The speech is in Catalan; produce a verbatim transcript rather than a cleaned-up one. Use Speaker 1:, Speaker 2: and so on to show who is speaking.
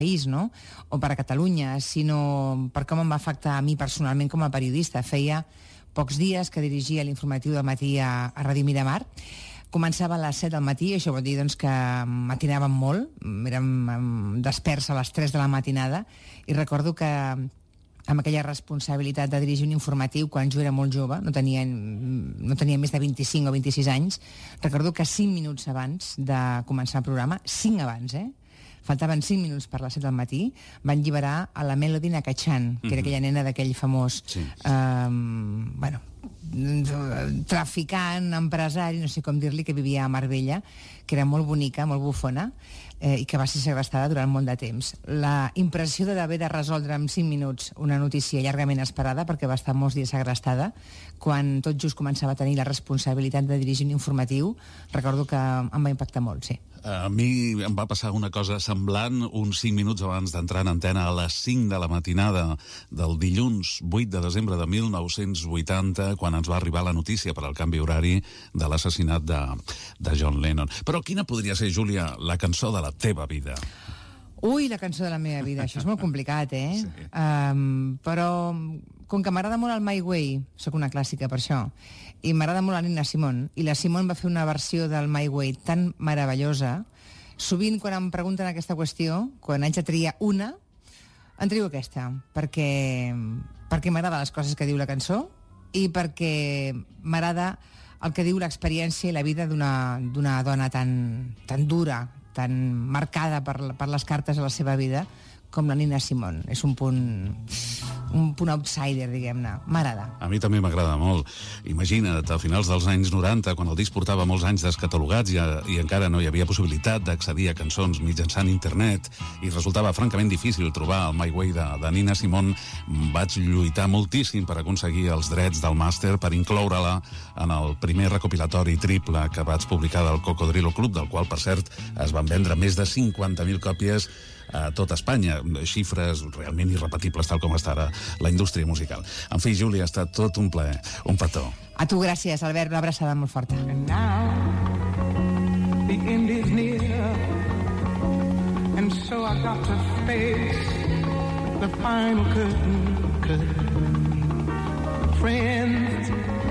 Speaker 1: país, no? O per a Catalunya, sinó per com em va afectar a mi personalment com a periodista. Feia pocs dies que dirigia l'informatiu del matí a, a Ràdio Miramar. Començava a les set del matí, això vol dir doncs, que matinàvem molt, érem desperts a les tres de la matinada, i recordo que amb aquella responsabilitat de dirigir un informatiu quan jo era molt jove, no tenia, no tenia més de vint-i-cinc o vint-i-sis anys, recordo que cinc minuts abans de començar el programa, cinc abans, eh? Faltaven cinc minuts per les set del matí, van lliberar a la Melody Nakachan, que era aquella nena d'aquell famós sí. eh, bueno, traficant, empresari, no sé com dir-li, que vivia a Marbella, que era molt bonica, molt bufona, eh, i que va ser segrestada durant molt de temps. La impressió d'haver de resoldre en cinc minuts una notícia llargament esperada, perquè va estar molts dies segrestada, quan tot just començava a tenir la responsabilitat de dirigir un informatiu, recordo que em va impactar molt, sí.
Speaker 2: A mi em va passar una cosa semblant uns cinc minuts abans d'entrar en antena a les cinc de la matinada del dilluns vuit de desembre de mil nou-cents vuitanta, quan ens va arribar la notícia per al canvi horari de l'assassinat de, de John Lennon. Però quina podria ser, Júlia, la cançó de la teva vida?
Speaker 1: Ui, la cançó de la meva vida, això és molt complicat, eh? Sí. Um, però com que m'agrada molt el My Way, sóc una clàssica per això, i m'agrada molt la Nina Simone, i la Simone va fer una versió del My Way tan meravellosa, sovint quan em pregunten aquesta qüestió, quan haig de triar una, en trio aquesta, perquè, perquè m'agrada les coses que diu la cançó i perquè m'agrada el que diu l'experiència i la vida d'una, d'una dona tan, tan dura, tan marcada per, per les cartes de la seva vida com la Nina Simone. És un punt un punt outsider, diguem-ne. M'agrada.
Speaker 2: A mi també m'agrada molt. Imagina't, a finals dels anys noranta, quan el disc portava molts anys descatalogats i, i encara no hi havia possibilitat d'accedir a cançons mitjançant internet i resultava francament difícil trobar el My Way de, de Nina Simone, vaig lluitar moltíssim per aconseguir els drets del màster per incloure-la en el primer recopilatori triple que vaig publicar del Cocodrilo Club, del qual, per cert, es van vendre més de cinquanta mil còpies a tot Espanya, xifres realment irrepetibles tal com està ara la indústria musical. En fi, Júlia, ha estat tot un plaer, un petó.
Speaker 1: A tu gràcies, Albert, una abraçada molt forta.
Speaker 3: And now the end is near, and so I got to face the final curtain, curtain. Friends